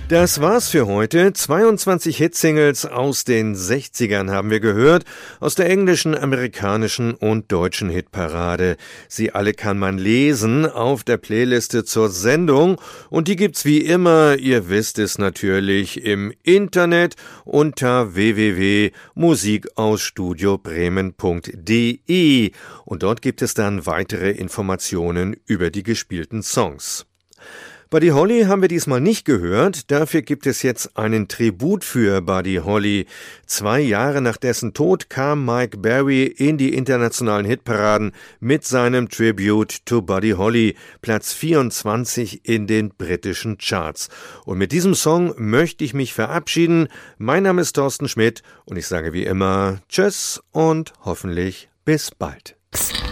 Das war's für heute. 22 Hitsingles aus den 60ern haben wir gehört, aus der englischen, amerikanischen und deutschen Hitparade. Sie alle kann man lesen auf der Playliste zur Sendung und die gibt's wie immer, ihr wisst es natürlich, im Internet unter www.musikausstudiobremen.de und dort gibt es dann weitere Informationen über die gespielten Songs. Buddy Holly haben wir diesmal nicht gehört, dafür gibt es jetzt einen Tribut für Buddy Holly. 2 Jahre nach dessen Tod kam Mike Berry in die internationalen Hitparaden mit seinem Tribute to Buddy Holly, Platz 24 in den britischen Charts. Und mit diesem Song möchte ich mich verabschieden. Mein Name ist Thorsten Schmidt und ich sage wie immer Tschüss und hoffentlich bis bald.